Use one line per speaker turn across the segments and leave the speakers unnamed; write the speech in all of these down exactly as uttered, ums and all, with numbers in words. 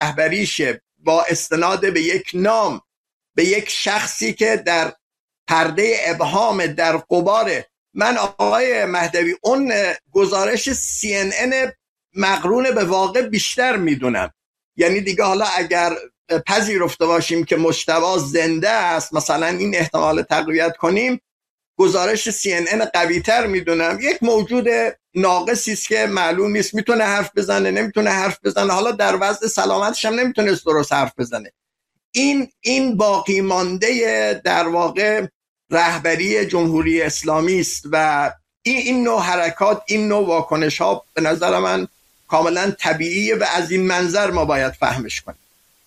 رهبریش با استناد به یک نام، به یک شخصی که در پرده ابهام، در غبار، من آقای مهدوی اون گزارش سی ان ان مقرون به واقع بیشتر میدونم. یعنی دیگه حالا اگر پذیرفته باشیم که مجتبی زنده است، مثلا این احتمال تقویت کنیم، گزارش سی ان ان قوی تر میدونم. یک موجود ناقصی است که معلوم نیست میتونه حرف بزنه نمیتونه حرف بزنه، حالا در وضع سلامتش هم نمیتونست درست حرف بزنه. این این باقی مانده در واقع رهبری جمهوری اسلامی است و این این نوع حرکات، این نوع واکنش ها به نظر من کاملا طبیعیه و از این منظر ما باید فهمش کنیم.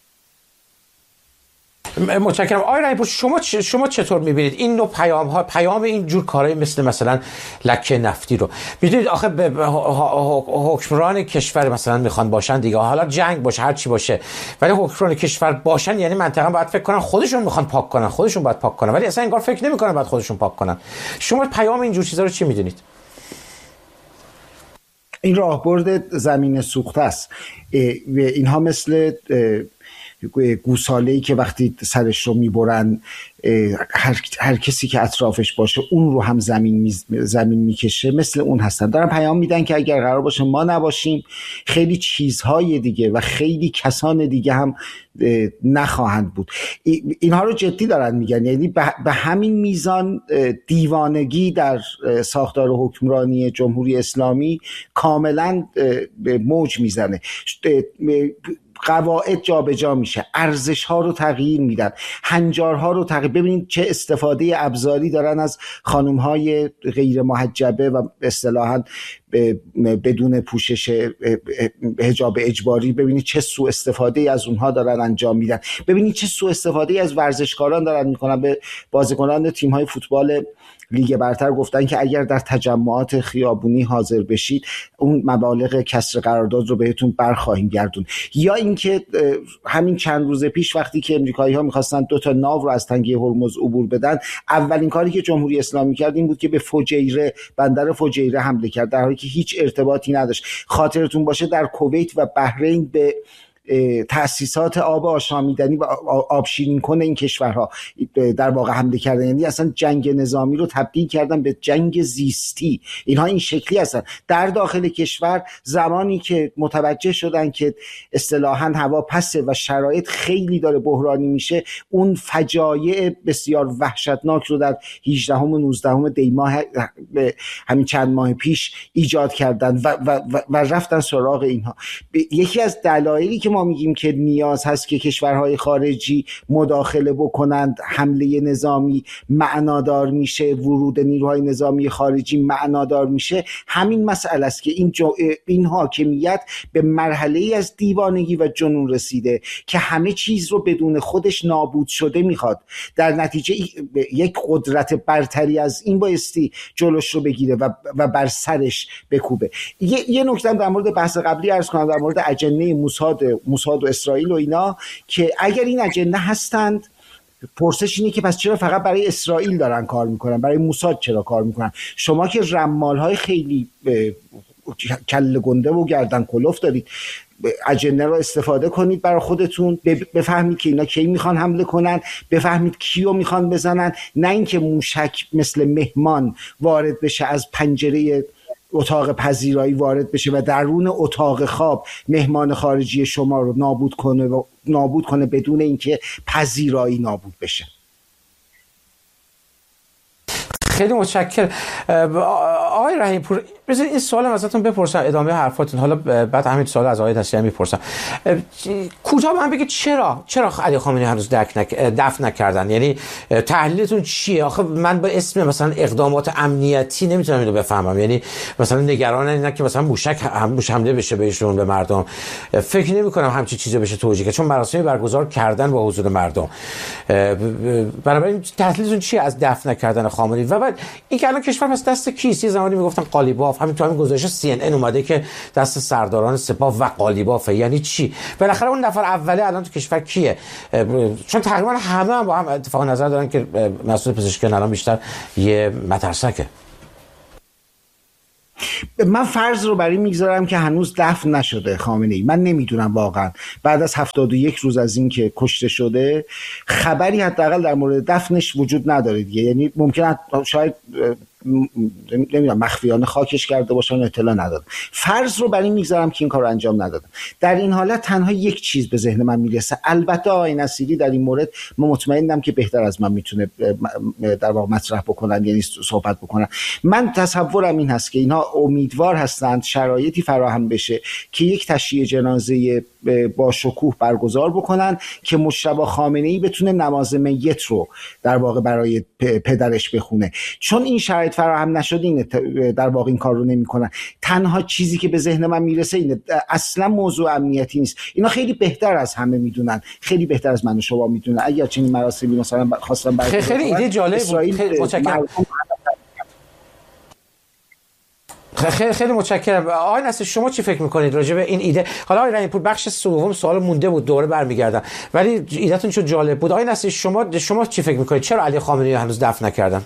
متشکرم. آقای رحیم‌پور، شما شما چطور می‌بینید این نوع پیام ها، پیام این جور کارهای مثل مثلا لکه نفتی رو؟ می‌دونید آخه حکمران کشور مثلا میخوان باشن دیگه، حالا جنگ باشه هر چی باشه، ولی حکمران کشور باشن یعنی منطقه باید فکر کنن خودشون میخوان پاک کنن، خودشون باید پاک کنن، ولی اصلا انگار فکر نمی‌کنن باید خودشون پاک کنن. شما پیام این جور چیزا رو چی می‌دونید؟
این راهبرد زمین سوخته است. اینها مثل گوساله‌ای که وقتی سرش رو میبرن هر, هر کسی که اطرافش باشه اون رو هم زمین می زمین میکشه، مثل اون هستن. دارن پیام میدن که اگر قرار باشه ما نباشیم خیلی چیزهای دیگه و خیلی کسان دیگه هم نخواهند بود. اینها رو جدی دارن میگن، یعنی به همین میزان دیوانگی در ساختار حکمرانی جمهوری اسلامی کاملا موج میزنه. قواعد جابجا میشه، ارزش ها رو تغییر میدن، هنجارها رو تغییر. ببینید چه استفاده ابزاری دارن از خانم های غیر محجبه و اصطلاحاً بدون پوشش حجاب اجباری. ببینید چه سوء استفاده از اونها دارن انجام میدن. ببینید چه سوء استفاده از ورزشکاران دارن میکنن. به بازیکنان تیم های فوتبال لیگ برتر گفتن که اگر در تجمعات خیابونی حاضر بشید اون مبالغ کسر قرارداد رو بهتون برخواهیم گردون. یا اینکه همین چند روز پیش وقتی که امریکایی‌ها می‌خواستن دو تا ناو رو از تنگه هرمز عبور بدن، اولین کاری که جمهوری اسلامی کرد این بود که به فجیره، بندر فجیره حمله کرد، در حالی که هیچ ارتباطی نداشت. خاطرتون باشه در کویت و بحرین به تأسیسات آب آشامیدنی و آب شیرین کن این کشورها در واقع حمله کردن، یعنی اصلا جنگ نظامی رو تبدیل کردن به جنگ زیستی. اینها این شکلی هستن. در داخل کشور زمانی که متوجه شدن که اصطلاحاً هوا پسه و شرایط خیلی داره بحرانی میشه، اون فجایع بسیار وحشتناک رو در هجدهم و نوزدهم دی ماه همین چند ماه پیش ایجاد کردن و, و, و, و رفتن سراغ اینها. یکی از دلایلی که ما میگیم که نیاز هست که کشورهای خارجی مداخله بکنند، حمله نظامی معنادار میشه، ورود نیروهای نظامی خارجی معنادار میشه، همین مسئله است که این جو این حاکمیت به مرحله از دیوانگی و جنون رسیده که همه چیز رو بدون خودش نابود شده میخواد. در نتیجه یک قدرت برتری از این بایستی جلوش رو بگیره و و بر سرش بکوبه. یه, یه نکته در مورد بحث قبلی عرض کنم، در مورد اجنه موساد موساد و اسرائیل و اینا، که اگر این اجنه هستند، پرسش اینه که پس چرا فقط برای اسرائیل دارن کار میکنن، برای موساد چرا کار میکنن؟ شما که رمالهای خیلی کله گنده و گردن کلوف دارید، اجنه رو استفاده کنید برای خودتون، بفهمید که اینا کی میخوان حمله کنن، بفهمید کیو میخوان بزنن، نه اینکه موشک مثل مهمان وارد بشه از پنجره اتاق پذیرایی وارد بشه و درون اتاق خواب مهمان خارجی شما رو نابود کنه و نابود کنه بدون اینکه پذیرایی نابود بشه.
خیلی متشکرم. آقای رحیم‌پور، بذارید این سوالم ازتون بپرسم ادامه حرفاتون، حالا بعد همین سوال از آقای دستیاری میپرسم. کوتاه من بگید چرا چرا علی خامنه‌ای هنوز دفن نکردن؟ یعنی تحلیلتون چیه؟ آخه من با اسم مثلا اقدامات امنیتی نمیتونم اینو بفهمم. یعنی مثلا نگران اینا که مثلا موشک هم حمله بشه بهشون، به مردم، فکر نمی‌کنم همچین چیزی بشه توجیه، چون مراسمی برگزار کردن با حضور مردم. بنابراین تحلیلتون چیه از دفن نکردن خامنه‌ای؟ و بعد این که الان کشور پس دست کیست؟ یه زمانی میگفتن قالیباف، همین تو همین گزارش سی ان ان اومده که دست سرداران سپاه و قالیبافه. یعنی چی؟ بالاخره اون نفر اوله الان تو کشور کیه؟ چون تقریبا همه هم با هم اتفاق نظر دارن که مسئول پزشکی الان بیشتر یه مترسکه.
من فرض رو برای میگذارم که هنوز دفن نشده خامنه ای. من نمیدونم واقعا بعد از هفتاد و یک روز از این که کشته شده خبری حداقل در مورد دفنش وجود نداره دیگه. یعنی ممکنه شاید نمیدونم مخفیانه خاکش کرده باشن، اطلاع ندادم. فرض رو برای میگذارم که این کار رو انجام ندادم. در این حالت تنها یک چیز به ذهن من میرسه، البته آقای نصیری در این مورد من مطمئنم که بهتر از من میتونه در واقع مطرح بکنن، یعنی صحبت بکنن. من تصورم این هست که اینها امیدوار هستند شرایطی فراهم بشه که یک تشییع جنازه با شکوه برگزار بکنن که مجتبی خامنه‌ای بتونه نماز میت رو در واقع برای پدرش بخونه. چون این شرایط فراهم نشده اینه در واقع این کار رو نمی‌کنن. تنها چیزی که به ذهن من میرسه اینه اصلا موضوع امنیتی نیست. اینا خیلی بهتر از همه میدونن، خیلی بهتر از من و شما میدونن. اگر چنین مراسمی مثلا خواستن برگزار کنن،
خیلی ایده جالب بود. خیلی متشکرم. خیلی خیلی متشکرم. آقای نصیری شما چی فکر میکنید راجع به این ایده؟ حالا آقای رحیمی پور بخش سوم سوال مونده بود، دوره برمیگردم، ولی ایدهتون چون جالب بود. آقای نصیری شما شما چی فکر میکنید؟ چرا علی خامنه‌ای هنوز دفن نکردند؟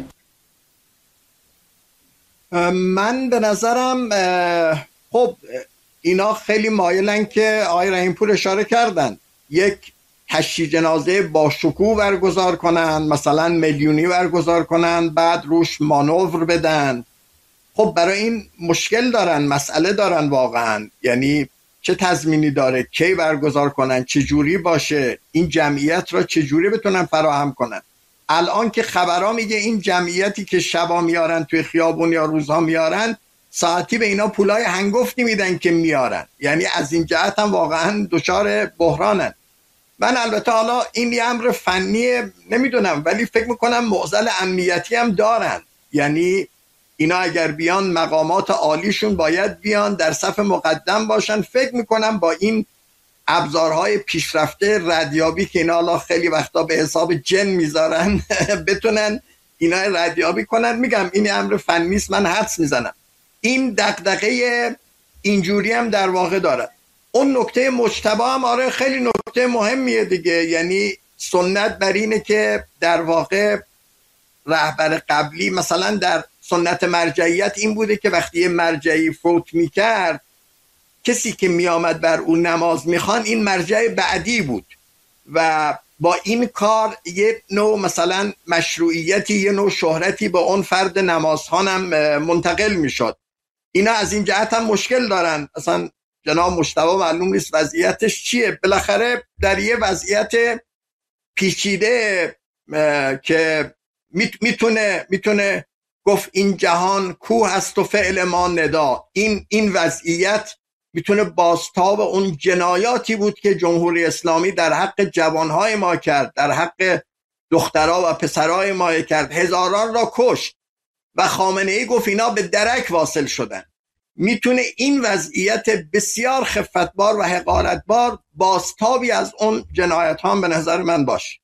من به نظرم خب اینا خیلی مایلن که آقای رحیمی پور اشاره کردن یک تشییع جنازه با شکوه برگزار کنن، مثلا میلیونی برگزار کنن، بعد روش مانور بدن. خب برای این مشکل دارن، مسئله دارن واقعا. یعنی چه تضمینی داره، کی برگزار کنن، چه جوری باشه، این جمعیت را چه جوری بتونن فراهم کنن. الان که خبرها میگه این جمعیتی که شبا میارن توی خیابون یا روزها میارن، ساعتی به اینا پولای هنگفتی میدن که میارن. یعنی از این جهت هم واقعا دچار بحرانن. من البته حالا این یه امر فنیه نمیدونم، ولی فکر میکنم معضل امنیتی هم دارن. یعنی اینا اگر بیان مقامات عالیشون باید بیان در صف مقدم باشن. فکر میکنم با این ابزارهای پیشرفته ردیابی که اینا حالا خیلی وقتا به حساب جن میذارن بتونن اینا ردیابی کنن. میگم این امر فنی است، من حدس میزنم. این دغدغه اینجوری هم در واقع داره. اون نکته مجتبی هم آره خیلی نکته مهمیه دیگه. یعنی سنت بر اینه که در واقع رهبر قبلی مثلا در سنت مرجعیت این بوده که وقتی یه مرجعی فوت میکرد، کسی که میامد بر اون نماز میخوان این مرجع بعدی بود و با این کار یه نوع مثلا مشروعیتی، یه نوع شهرتی به اون فرد نمازخوان هم منتقل میشد. اینا از این جهت هم مشکل دارن. اصلا جناب مجتبی معلوم نیست وضعیتش چیه. بالاخره در یه وضعیت پیچیده که میتونه میتونه گفت این جهان کوه است و فعل ما ندا، این این وضعیت میتونه بازتاب اون جنایاتی بود که جمهوری اسلامی در حق جوانهای ما کرد، در حق دخترها و پسرهای ما کرد، هزاران را کشت و خامنه‌ای گفت اینا به درک واصل شدن. میتونه این وضعیت بسیار خفتبار و حقارتبار بازتابی از اون جنایت ها به نظر من باشه.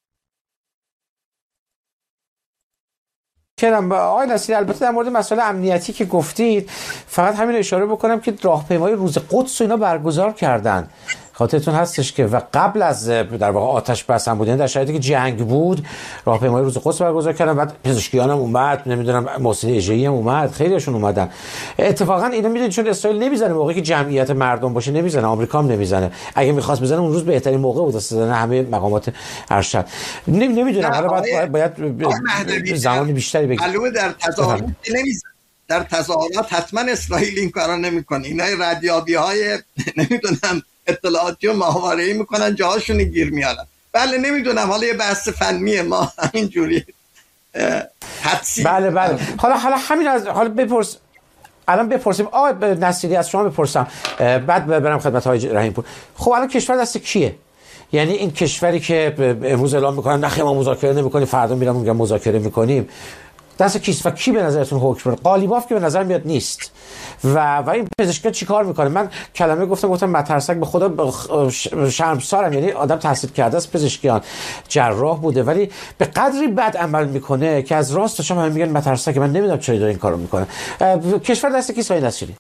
کردم آقای نصیری البته در مورد مسائل امنیتی که گفتید فقط همین اشاره بکنم که راهپیمایی روز قدس و اینا برگزار کردن، خاطرتون هستش که و قبل از در واقع آتش بس هم بود، یعنی در شرایطی که جنگ بود راهپیمایی روز قدس برگزار کردن. بعد پزشکیان هم اومد، نمیدونم محسن اژه‌ای هم اومد، خیلیشون اومدن. اتفاقا اینا میدونید چون اسرائیل نمیزنه موقعی که جمعیت مردم باشه، نمیزنه، آمریکا هم نمیزنه. اگه می‌خواست بزنه اون روز بهترین موقع بود واسه همه مقامات ارشد. نمیدونم حالا باید باید زمان بیشتری بگیره.
معلومه در تظاهرات نمیزنه، در تظاهرات حتما اسرائیل این کارا نمیکنه. اینا ردیابی‌های نمیدونم اطلاعاتی و ماهواره‌ای میکنن، جاهاشون گیر میارن. بله نمیدونم، حالا یه بحث فنیه، ما همینجوری حدسی.
بله بله. حالا حالا همین از حالا بپرس الان بپرسیم آقای نصیری از شما بپرسم بعد برم خدمت آقای رحیمی پور. خب الان کشور دست کیه؟ یعنی این کشوری که امروز اعلام میکنن نه ما مذاکره نمیکنیم، فردا میرم میگم مذاکره میکنیم، دست کیست و کی به نظرتون حکم بره؟ قالیباف که به نظر میاد نیست. و و این پزشکا چیکار میکنه؟ من کلمه گفتم گفتم مترسک به خدا شرمسارم، یعنی آدم تحصیل کرده است، پزشکیان جراح بوده، ولی به قدری بد عمل میکنه که از راست شما هم میگن مترسک. من نمیدونم چرا داره این کارو میکنه. کشور دست کیست آقای نصیری؟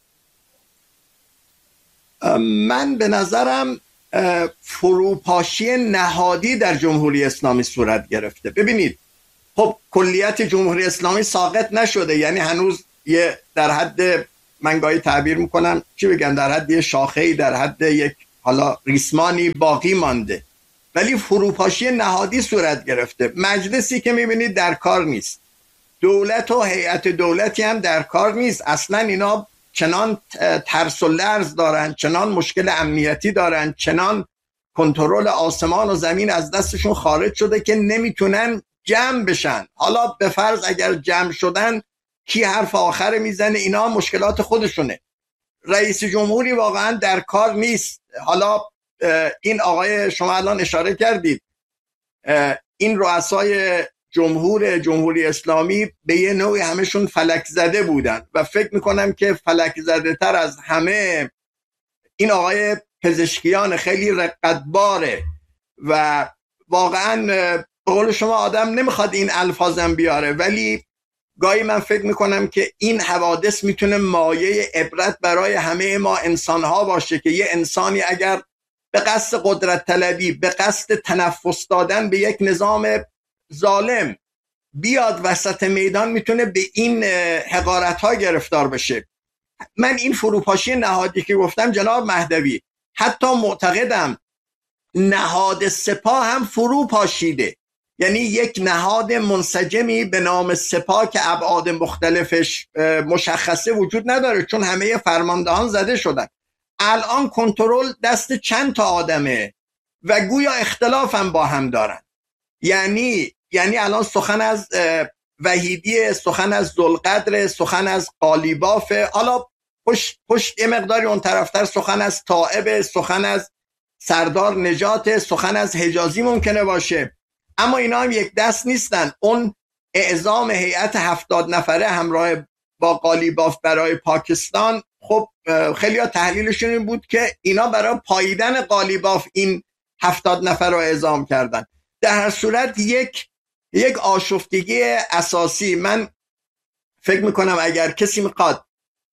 من به نظرم فروپاشی نهادی در جمهوری اسلامی صورت گرفته. ببینید خب کلیت جمهوری اسلامی ساقط نشده، یعنی هنوز یه در حد، من گاهی تعبیر میکنم چی بگم، در حد یه شاخه‌ای، در حد یک حالا ریسمانی باقی مانده، ولی فروپاشی نهادی صورت گرفته. مجلسی که میبینید در کار نیست، دولت و هیئت دولتی هم در کار نیست. اصلا اینا چنان ترس و لرز دارن، چنان مشکل امنیتی دارن، چنان کنترل آسمان و زمین از دستشون خارج شده که نمیتونن جمع بشن. حالا به فرض اگر جمع شدن، کی حرف آخر میزنه؟ اینا مشکلات خودشونه. رئیس جمهوری واقعا در کار نیست. حالا این آقای شما الان اشاره کردید، این رؤسای جمهور جمهوری اسلامی به یه نوعی همشون فلک زده بودن و فکر میکنم که فلک زده تر از همه این آقای پزشکیان خیلی رقتباره و واقعا به قول شما آدم نمیخواد این الفاظم بیاره، ولی گاهی من فکر میکنم که این حوادث میتونه مایه عبرت برای همه ما انسانها باشه که یه انسانی اگر به قصد قدرت طلبی، به قصد تنفس دادن به یک نظام ظالم بیاد وسط میدان، میتونه به این حقارت ها گرفتار بشه. من این فروپاشی نهادی که گفتم جناب مهدوی، حتی معتقدم نهاد سپاه هم فرو پاشیده. یعنی یک نهاد منسجمی به نام سپاه که ابعاد مختلفش مشخصه وجود نداره، چون همه فرماندهان زده شدن. الان کنترل دست چند تا آدمه و گویا اختلاف هم با هم دارن. یعنی یعنی الان سخن از وحیدی، سخن از ذوالقدر، سخن از قالیباف، حالا پشت پشت یه مقداری اون طرفتر سخن از طائب، سخن از سردار نجات، سخن از حجازی ممکنه باشه. اما اینا هم یک دست نیستن. اون اعزام هیئت هفتاد نفره همراه با قالیباف برای پاکستان، خب خیلی ها تحلیلشون این بود که اینا برای پاییدن قالیباف این هفتاد نفر رو اعزام کردن. در هر صورت یک یک آشفتگی اساسی. من فکر میکنم اگر کسی میخواد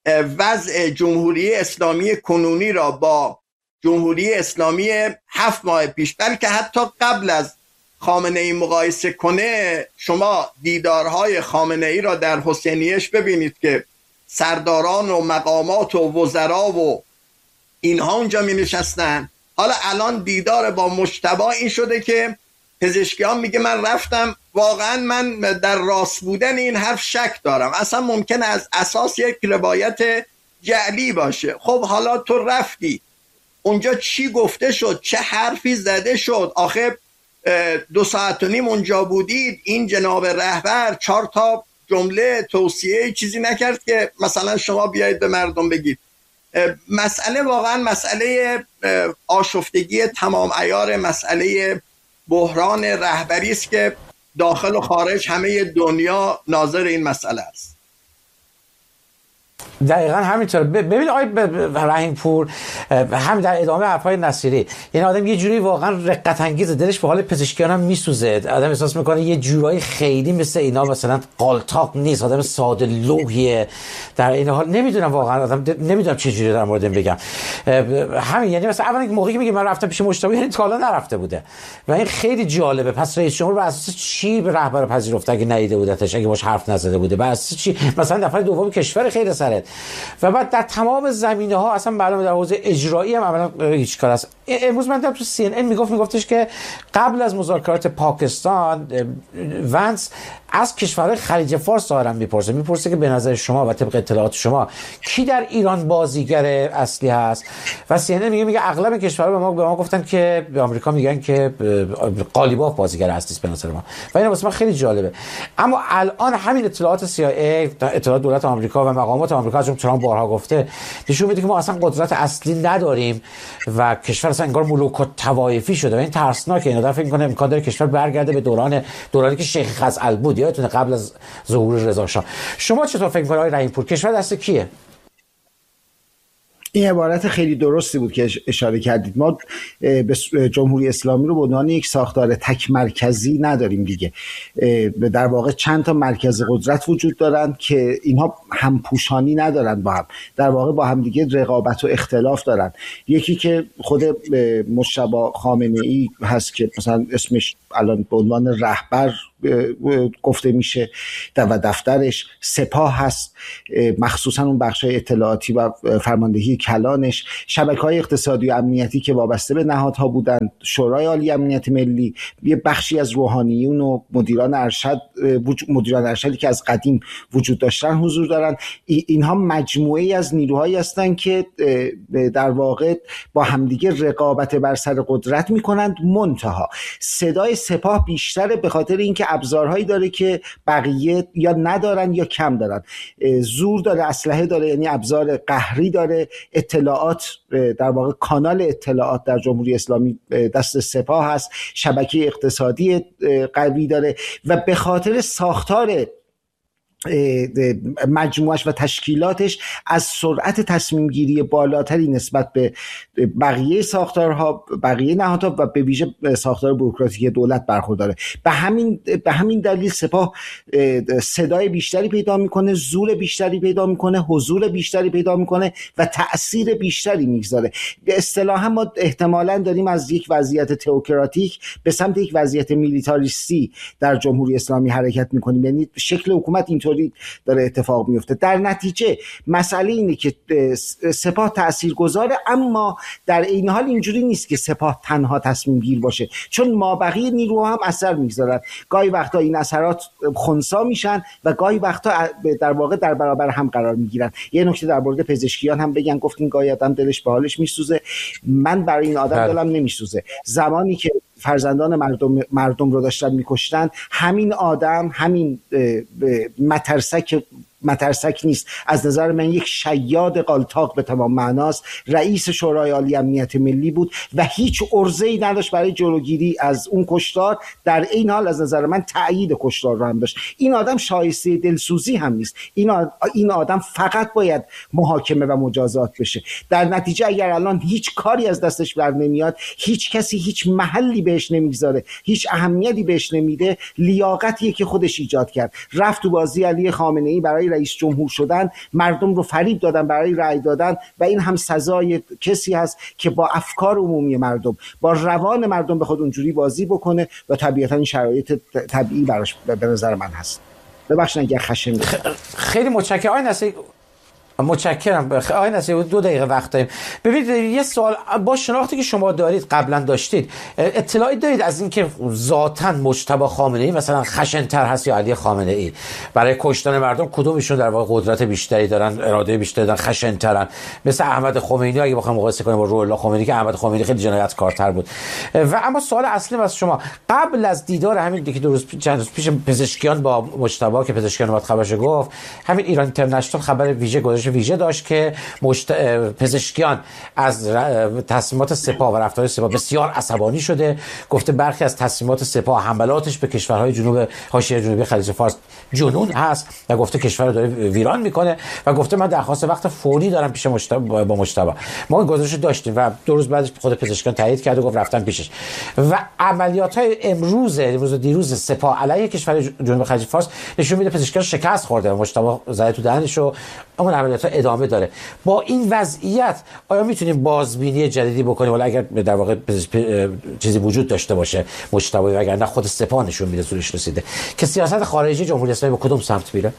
وضع جمهوری اسلامی کنونی را با جمهوری اسلامی هفت ماه پیش، بلکه حتی قبل از خامنه ای مقایسه کنه، شما دیدارهای خامنه ای را در حسینیه‌اش ببینید که سرداران و مقامات و وزرا و اینها اونجا می نشستن. حالا الان دیدار با مجتبی این شده که پزشکیان میگه من رفتم، واقعا من در راست بودن این حرف شک دارم، اصلا ممکنه از اساس یک روایت جعلی باشه. خب حالا تو رفتی اونجا، چی گفته شد، چه حرفی زده شد؟ آخه دو ساعت و نیم اونجا بودید، این جناب رهبر چهار تا جمله توصیه چیزی نکرد که مثلا شما بیایید به مردم بگید. مسئله واقعا مسئله آشفتگی تمام عیار، مسئله بحران رهبری است که داخل و خارج همه دنیا ناظر این مسئله است.
دقیقاً همینطور. ببین آقای رحیم پور، هم در ادامه حرفای نصیری، یعنی آدم یه جوری واقعا رقت انگیزه، دلش به حال پزشکیان هم میسوزه. آدم احساس میکنه یه جورایی خیلی مثل اینا مثلا قالتاق نیست، آدم ساده لوحیه. در این حال نمیدونم واقعا، آدم نمیدونم چه جوری در مورد بگم. همین یعنی مثلا اولا موقعی که میگه من رفتم پیش مجتبی، یعنی تا حالا نرفته بوده و این خیلی جالبه. پس رئیس جمهور بر اساس چی به رهبر پذیرفته اگه ندیده بودتش، اگه باش حرف نزده بوده؟ بر اساس چی؟ مثلا دفعه دوم کشور خیر سرت. و بعد در تمام زمینه ها اصلا معلومه در حوزه اجرایی هم عملا هیچ کار است. امروز من دیدم تو سی ان ان میگفت میگفتش که قبل از مذاکرات پاکستان، ونس از کشورهای خلیج فارس دارن میپرسه میپرسه که به نظر شما و طبق اطلاعات شما کی در ایران بازیگر اصلی هست؟ و سی ان ان میگه میگه اغلب کشورها به ما به ما گفتن که به آمریکا میگن که قالیباف بازیگر اصلی است به نظر ما. و این واسه من خیلی جالبه. اما الان همین اطلاعات سی آی ای، اطلاعات دولت آمریکا و مقامات آمریکا، از ترامپ بارها گفته، نشون میده که ما اصلا قدرت اصلی نداریم و کشور اصلا انگار ملوک الطوایفی شده. و این ترسناکه. اینا فکر میکنه امکان داره کشور برگرده به دوران دورانی که شیخ خزعل بود، یادتونه قبل از ظهور رضا شاه. شما چطور فکر میکنید آقای رحیم پور، کشور دست کیه؟
این عبارت خیلی درستی بود که اشاره کردید. ما به جمهوری اسلامی رو به عنوان یک ساختار تک مرکزی نداریم دیگه. در واقع چند تا مرکز قدرت وجود دارن که اینها همپوشانی ندارن با هم، در واقع با هم دیگه رقابت و اختلاف دارن. یکی که خود مجتبی خامنه ای هست که مثلا اسمش الان به عنوان رهبر گفته میشه و دفترش، سپاه هست مخصوصا اون بخشای اطلاعاتی و فرماندهی کلانش، شبکه‌های اقتصادی و امنیتی که وابسته به نهادها بودند، شورای عالی امنیت ملی، یه بخشی از روحانیون و مدیران ارشد مدیران ارشدی که از قدیم وجود داشتن حضور دارن. اینها مجموعه‌ای از نیروهایی هستند که در واقع با همدیگه رقابت بر سر قدرت میکنند. منتها صدای سپاه بیشتره به خاطر اینکه ابزارهایی داره که بقیه یا ندارن یا کم دارن. زور داره، اسلحه داره، یعنی ابزار قهری داره، اطلاعات، در واقع کانال اطلاعات در جمهوری اسلامی دست سپاه هست، شبکه اقتصادی قوی داره و به خاطر ساختار مجموعش و تشکیلاتش از سرعت تصمیم گیری بالاتری نسبت به بقیه ساختارها، بقیه نهادها و به ویژه ساختار بوروکراتیک دولت برخورداره. به همین به همین دلیل سپاه صدای بیشتری پیدا میکنه، زور بیشتری پیدا میکنه، حضور بیشتری پیدا میکنه و تأثیر بیشتری میگذاره. به اصطلاح ما احتمالاً داریم از یک وضعیت تئوکراتیک به سمت یک وضعیت میلیتاریستی در جمهوری اسلامی حرکت میکنیم، یعنی شکل حکومت اینطوری داره اتفاق میفته. در نتیجه مسئله اینه که سپاه تاثیرگذاره، اما در این حال اینجوری نیست که سپاه تنها تصمیم گیر باشه، چون مابقی نیروها هم اثر میگذارن. گاهی وقتا این اثرات خنثی میشن و گاهی وقتا در واقع در برابر هم قرار میگیرن. یه نکته در مورد پزشکیان هم بگم، گفتین گاهی آدم دلش به حالش میسوزه. من برای این آدم دلم نمیسوزه. زمانی که فرزندان مردم مردم رو داشتن میکشتن، همین آدم، همین مترسک مترسک نیست، از نظر من یک شیاد قالتاق به تمام معناست، رئیس شورای عالی امنیت ملی بود و هیچ عرضه‌ای نداشت برای جلوگیری از اون کشتار. در این حال از نظر من تأیید کشتار رو هم داشت. این آدم شایسته دلسوزی هم نیست. این این آدم فقط باید محاکمه و مجازات بشه. در نتیجه اگر الان هیچ کاری از دستش بر نمیاد، هیچ کسی هیچ محلی بهش نمیگذاره، هیچ اهمیتی بهش نمیده، لیاقتیه که خودش ایجاد کرد. رفت تو بازی علی خامنه‌ای برای رئیس جمهور شدن، مردم رو فریب دادن برای رأی دادن و این هم سزای کسی هست که با افکار عمومی مردم، با روان مردم به خود اونجوری بازی بکنه و طبیعتا این شرایط طبیعی براش به نظر من هست. ببخشید اگر خشن بودم.
خیلی متشکرم آقای نصیری. متشکرم. آقای نصیری دو دقیقه وقت داریم. ببینید یه سوال، با شناختی که شما دارید قبلا داشتید، اطلاعی دارید از اینکه ذاتاً مجتبی خامنه‌ای مثلا خشن‌تر هست یا علی خامنه‌ای؟ برای کشتن مردم کدومشون در واقع قدرت بیشتری دارن، اراده بیشتری دارن، خشن‌ترن؟ مثل احمد خمینی اگه بخوام مقایسه کنیم با روح الله خمینی که احمد خمینی خیلی جنایتکارتر بود. و اما سوال اصلی از شما، قبل از دیدار همین دیگه دو روز چند روز پیش پزشکیان با مجتبی که پزشکیان اومد خبرش گفت، همین ایران اینترنشنال خبر ویژه گذاشت ویژه داشت که مشت... پزشکیان از تصمیمات سپاه و رفتار سپاه بسیار عصبانی شده. گفته برخی از تصمیمات سپاه حملاتش به کشورهای جنوب حاشیه جنوبی خلیج فارس جنون هست و گفته کشور رو داره ویران میکنه و گفته من درخواست وقت فوری دارم پیش مجتبی با مجتبی. ما گزارش داشتیم و دو روز بعدش خود پزشکیان تایید کرد و گفت رفتن پیشش. و عملیات‌های امروز امروز و دیروز سپاه علیه کشور جنوب خلیج فارس نشون میده پزشکیان شکست خورده و مجتبی زده تو دهنش و اون عملیات‌ها ادامه داره. با این وضعیت آیا میتونیم بازبینی جدیدی بکنیم، ولی اگر در واقع چیزی وجود داشته باشه مجتبی و اگر نه خود سپاه نشون میده زورش رسیده، که سیاست خارجی جمهوری اسلامی به کدوم سمت میره؟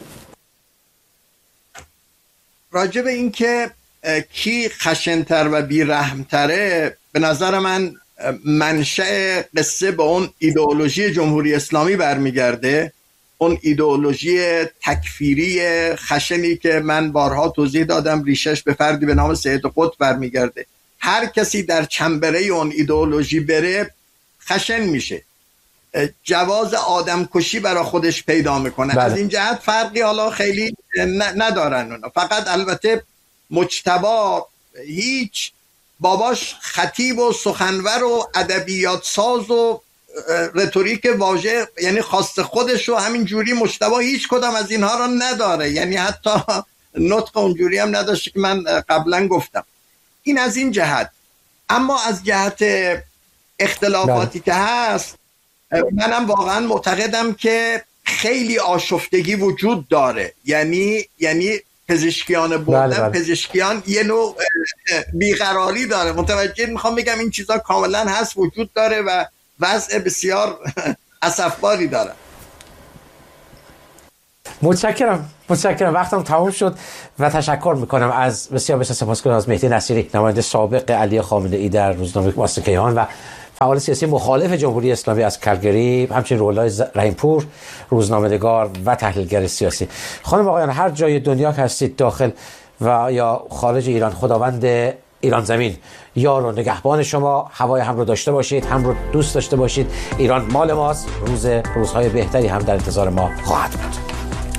راجع به این که کی خشن‌تر و بی‌رحم‌تره، به نظر من منشأ قصه به اون ایدئولوژی جمهوری اسلامی برمیگرده، اون ایدئولوژی تکفیری خشنی که من بارها توضیح دادم ریشش به فردی به نام سید قطب برمیگرده. هر کسی در چنبره اون ایدئولوژی بره خشن میشه، جواز آدم کشی برای خودش پیدا میکنه. بله. از این جهت فرقی حالا خیلی ندارن اونا. فقط البته مجتبی هیچ، باباش خطیب و سخنور و ادبیات ساز و رتوریک واژه، یعنی خواست خودش رو همین جوری مجتبی هیچ کدام از اینها رو نداره، یعنی حتی نطق اونجوری هم نداشته که من قبلا گفتم. این از این جهت. اما از جهت اخلافاتی که هست، منم واقعا معتقدم که خیلی آشفتگی وجود داره. یعنی یعنی پزشکیان بردن، بله بله. پزشکیان یه نوع بیقراری داره. متوجه میخوام بگم این چیزا کاملا هست، وجود داره و وضع بسیار اسفباری داره.
متشکرم متشکرم وقتم تمام شد و تشکر میکنم از بسیار بسیار سپاسگزارم از مهدی نصیری، نماینده سابق علی خامنه‌ای در روزنامه واسطه کیهان و فعال سیاسی مخالف جمهوری اسلامی از کلگری، همچنین رولای رحیمپور، روزنامه‌نگار و تحلیلگر سیاسی. خانم آقایان، هر جای دنیا که هستید، داخل و یا خارج ایران، خداوند ایران زمین یار و نگهبان شما. هوای هم رو داشته باشید، هم رو دوست داشته باشید. ایران مال ماست. روز روزهای بهتری هم در انتظار ما خواهد بود.